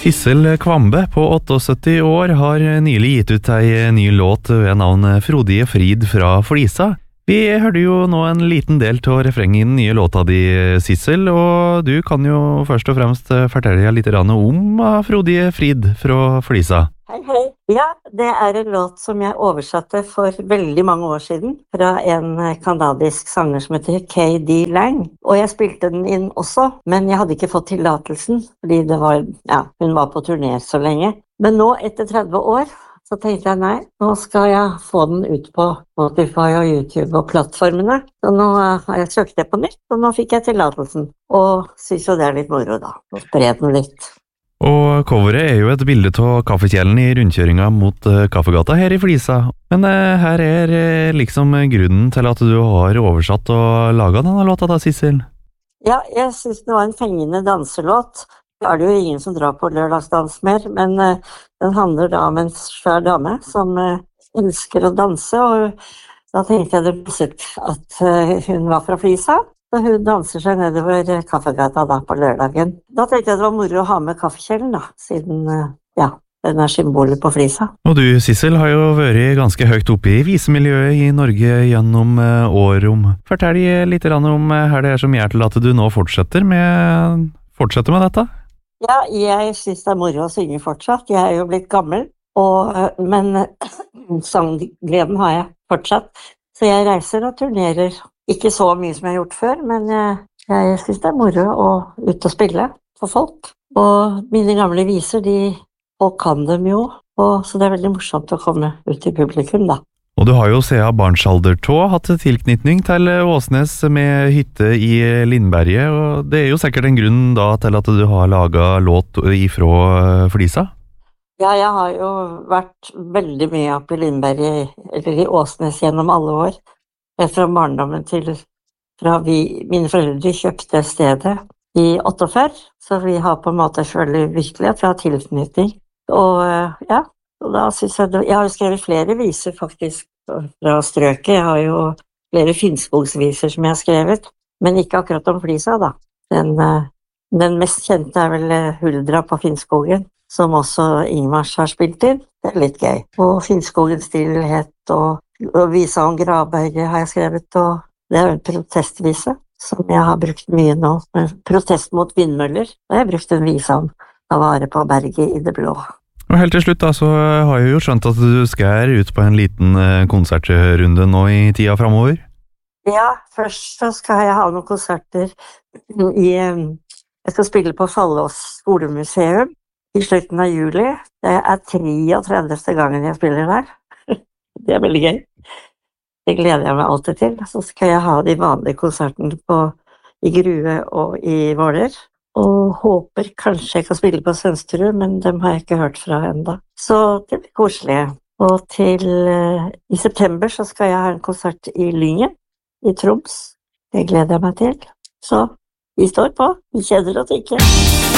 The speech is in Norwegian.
Sissel Kvambe på 78 år har nylig gitt ut ei ny låt ved navn Frodige Frid fra Flisa. Vi hørte jo nå en liten del til refrenget i den nye låta di, Sissel, og du kan jo først og fremst fortelle litt om Frodige Frid fra Flisa. Hei, hei. Ja, det er en låt som jeg oversatte for veldig mange år siden fra en kanadisk sanger som heter K.D. Lang. Og jeg spilte den inn også, men jeg hadde ikke fått tillatelsen, fordi hun var på turné så lenge. Men nå, etter 30 år, så tenkte jeg nei, nå skal jeg få den ut på Spotify og YouTube og plattformene. Så nå har jeg søkt det på nytt, og nå fikk jeg tillatelsen. Og synes jo det er litt moro da, å spre den litt. Og coveret er jo et bilde av kaffekjelen i rundkjøringa mot Kaffegata her i Flisa. Men her er liksom grunnen til at du har oversatt og laget denne låta da, Sissel? Ja, jeg synes det var en fengende danselåt. Det er det jo ingen som drar på lørdagsdans mer, men den handler da om en svær dame som elsker å danse, og da tenkte jeg det passet at hun var fra Flisa. Så hun danser seg nedover Kaffegata da på lørdagen. Da tenkte jeg det var moro å ha med kaffekjelen da, siden den er symbolet på Flisa. Og du, Sissel, har jo vært ganske høyt oppe i visemiljøet i Norge gjennom år. Fortell litt om hva det er som gjør til at du nå fortsetter med dette? Ja, jeg synes det er moro å synge fortsatt. Jeg er jo blitt gammel, men sanggleden har jeg fortsatt. Så jeg reiser og turnerer. Ikke så mye som jeg har gjort før, men jeg synes det er moro å ut og spille for folk. Og mine gamle viser, folk kan dem jo, så det er veldig morsomt å komme ut til publikum da. Og du har jo siden barnsalder hatt tilknytning til Åsnes med hytte i Lindberget, og det er jo sikkert en grunn da til at du har laget låt ifra Flisa? Ja, jeg har jo vært veldig mye oppe i Lindberget, eller i Åsnes gjennom alle år. Fra barndommen fra mine foreldre kjøpte stedet i 48, så vi har på en måte følt virkelig at vi har tilknytning. Og da synes jeg har jo skrevet flere viser faktisk fra strøket. Jeg har jo flere Finnskogsviser som jeg har skrevet, men ikke akkurat om Flisa da. Den mest kjente er vel Huldra på Finnskogen, som også Ingmars har spilt inn. Det er litt gøy. Og Finnskogens stillhet og visa om Gravberget har jeg skrevet, og det er jo en protestvise som jeg har brukt mye nå. Protest mot vindmøller, og jeg har brukt en vise om å vare på berget i det blå. Og helt til slutt da, så har jeg jo skjønt at du skal ut på en liten konsertrunde nå i tida fremover. Ja, først så skal jeg ha noen konserter jeg skal spille på Fallås skolemuseum i slutten av juli. Det er 33. gangen jeg spiller der. Det er veldig gøy. Det gleder jeg meg alltid til. Så skal jeg ha de vanlige konsertene i Grue og i Våler. Og håper kanskje jeg kan spille på Sønsterud, men dem har jeg ikke hørt fra enda. Så det blir koselig. Og i september så skal jeg ha en konsert i Lyngen, i Troms. Det gleder jeg meg til. Så vi står på. Vi kjenner oss ikke.